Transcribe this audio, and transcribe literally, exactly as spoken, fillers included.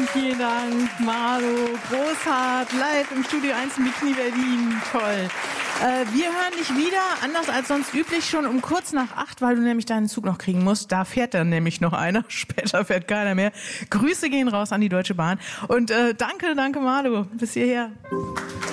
vielen Dank, Marlo, Großhardt, live im Studio eins in Bikini Berlin, toll. Äh, wir hören dich wieder, anders als sonst üblich, schon um kurz nach acht, weil du nämlich deinen Zug noch kriegen musst. Da fährt dann nämlich noch einer, später fährt keiner mehr. Grüße gehen raus an die Deutsche Bahn und äh, danke, danke Marlo, bis hierher.